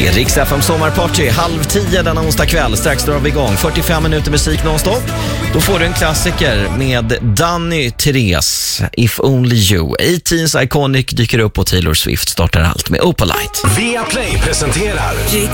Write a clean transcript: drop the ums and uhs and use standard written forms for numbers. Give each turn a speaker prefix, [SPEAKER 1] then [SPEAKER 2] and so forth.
[SPEAKER 1] Det är Rix FM sommarparty, 9:30 denna onsdag kväll. Strax drar vi igång, 45 minuter musik nonstop. Då får du en klassiker med Danny Therese, If Only You. 18's Iconic dyker upp och Taylor Swift startar allt med Opalite.
[SPEAKER 2] Viaplay presenterar
[SPEAKER 3] Rix